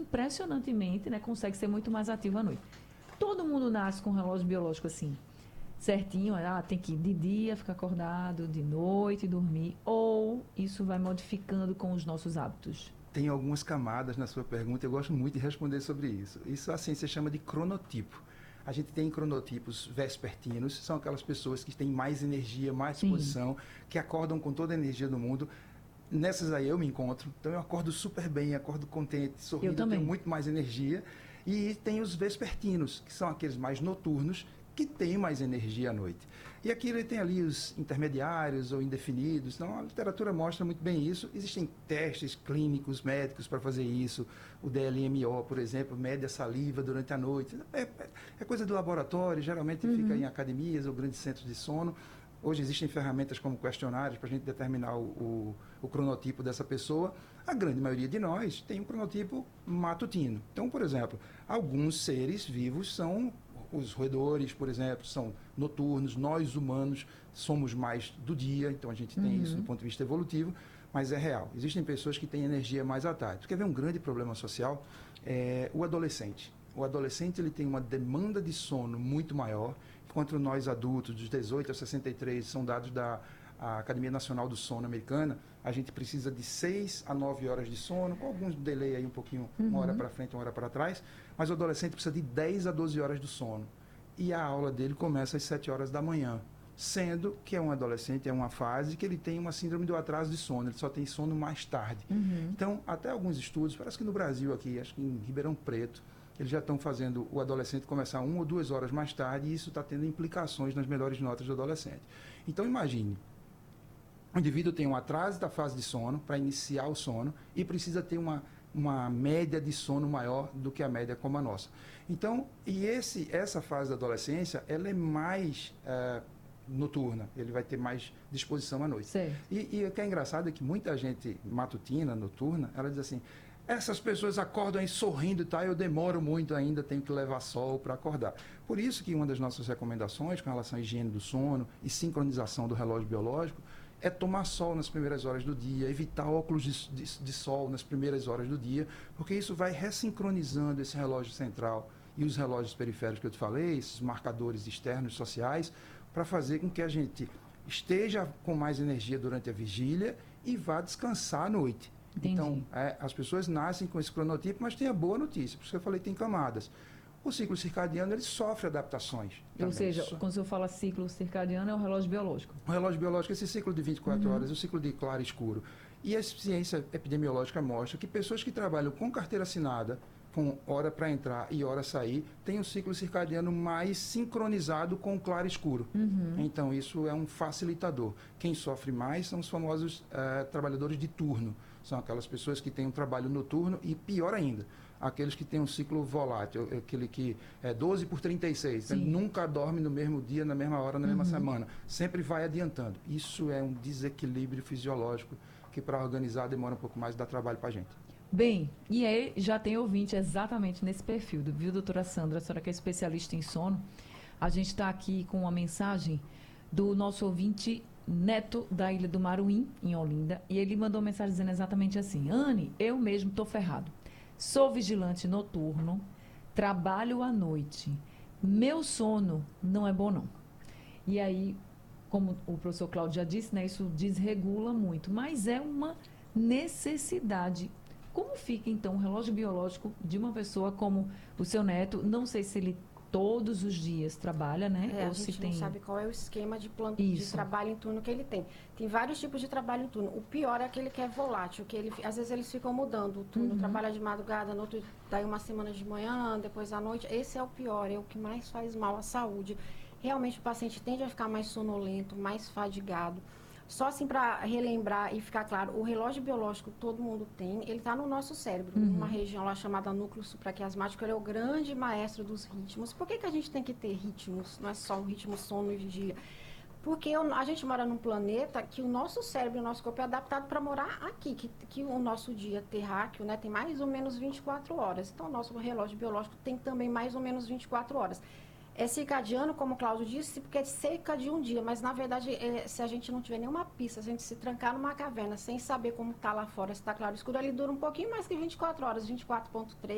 impressionantemente, né, consegue ser muito mais ativo à noite. Todo mundo nasce com um relógio biológico assim, certinho, tem que ir de dia, ficar acordado, de noite, dormir, ou isso vai modificando com os nossos hábitos? Tem algumas camadas na sua pergunta, eu gosto muito de responder sobre isso. Isso a ciência chama de cronotipo. A gente tem cronotipos vespertinos, são aquelas pessoas que têm mais energia, mais disposição, que acordam com toda a energia do mundo. Nessas aí eu me encontro, então eu acordo super bem, acordo contente, sorrindo, tenho muito mais energia. E tem os vespertinos, que são aqueles mais noturnos, que têm mais energia à noite. E aqui ele tem ali os intermediários ou indefinidos, então a literatura mostra muito bem isso. Existem testes clínicos, médicos para fazer isso. O DLMO, por exemplo, mede a saliva durante a noite. É coisa do laboratório, geralmente fica em academias ou grandes centros de sono. Hoje existem ferramentas como questionários para a gente determinar o cronotipo dessa pessoa. A grande maioria de nós tem um cronotipo matutino. Então, por exemplo, alguns seres vivos são os roedores, por exemplo, são noturnos. Nós, humanos, somos mais do dia, então a gente tem isso do ponto de vista evolutivo, mas é real. Existem pessoas que têm energia mais à tarde. Quer ver um grande problema social? É o adolescente. O adolescente ele tem uma demanda de sono muito maior, enquanto nós adultos, dos 18 a 63, são dados da Academia Nacional do Sono americana, a gente precisa de 6 a 9 horas de sono, com alguns delay aí um pouquinho, uma hora para frente, uma hora para trás, mas o adolescente precisa de 10 a 12 horas do sono. E a aula dele começa às 7 horas da manhã, sendo que é um adolescente, é uma fase que ele tem uma síndrome do atraso de sono, ele só tem sono mais tarde. Então, até alguns estudos, parece que no Brasil aqui, acho que em Ribeirão Preto, eles já estão fazendo o adolescente começar 1 ou 2 horas mais tarde e isso está tendo implicações nas melhores notas do adolescente. Então, imagine, o indivíduo tem um atraso da fase de sono para iniciar o sono e precisa ter uma média de sono maior do que a média como a nossa. Então, essa fase da adolescência, ela é mais noturna, ele vai ter mais disposição à noite. E o que é engraçado é que muita gente matutina, noturna, ela diz assim, essas pessoas acordam aí sorrindo e tal, eu demoro muito ainda, tenho que levar sol para acordar. Por isso que uma das nossas recomendações com relação à higiene do sono e sincronização do relógio biológico é tomar sol nas primeiras horas do dia, evitar óculos de sol nas primeiras horas do dia, porque isso vai ressincronizando esse relógio central e os relógios periféricos que eu te falei, esses marcadores externos sociais, para fazer com que a gente esteja com mais energia durante a vigília e vá descansar à noite. Entendi. Então, as pessoas nascem com esse cronotipo, mas tem a boa notícia, por isso que eu falei, tem camadas. O ciclo circadiano, ele sofre adaptações. Ou seja, quando você fala ciclo circadiano, é o relógio biológico. O relógio biológico, esse ciclo de 24 horas, o ciclo de claro e escuro. E a ciência epidemiológica mostra que pessoas que trabalham com carteira assinada, com hora para entrar e hora sair, têm um ciclo circadiano mais sincronizado com o claro e escuro. Então, isso é um facilitador. Quem sofre mais são os famosos trabalhadores de turno. São aquelas pessoas que têm um trabalho noturno e, pior ainda, aqueles que têm um ciclo volátil, aquele que é 12 por 36, nunca dorme no mesmo dia, na mesma hora, na mesma semana. Sempre vai adiantando. Isso é um desequilíbrio fisiológico que, para organizar, demora um pouco mais e dá trabalho para a gente. Bem, e aí já tem ouvinte exatamente nesse perfil, viu, doutora Sandra? A senhora que é especialista em sono. A gente está aqui com uma mensagem do nosso ouvinte Neto, da Ilha do Maruim, em Olinda, e ele mandou uma mensagem dizendo exatamente assim: Anne, eu mesmo estou ferrado. Sou vigilante noturno, trabalho à noite. Meu sono não é bom, não. E aí, como o professor Cláudio já disse, né, isso desregula muito, mas é uma necessidade. Como fica, então, o relógio biológico de uma pessoa como o seu neto? Não sei se ele todos os dias trabalha, né? Ou a gente não sabe qual é o esquema de trabalho em turno que ele tem. Tem vários tipos de trabalho em turno. O pior é aquele que é volátil, que às vezes eles ficam mudando o turno. Trabalha de madrugada, no outro, daí uma semana de manhã, depois à noite. Esse é o pior, é o que mais faz mal à saúde. Realmente o paciente tende a ficar mais sonolento, mais fadigado. Só assim para relembrar e ficar claro, o relógio biológico que todo mundo tem, ele está no nosso cérebro, numa região lá chamada núcleo supraquiasmático, ele é o grande maestro dos ritmos. Por que a gente tem que ter ritmos? Não é só um ritmo sono e vigília. Porque a gente mora num planeta que o nosso cérebro, o nosso corpo é adaptado para morar aqui, que o nosso dia terráqueo, né, tem mais ou menos 24 horas. Então, o nosso relógio biológico tem também mais ou menos 24 horas. É circadiano, como o Cláudio disse, porque é cerca de um dia, mas na verdade, se a gente não tiver nenhuma pista, se a gente se trancar numa caverna sem saber como está lá fora, se está claro ou escuro, ele dura um pouquinho mais que 24 horas, 24,3.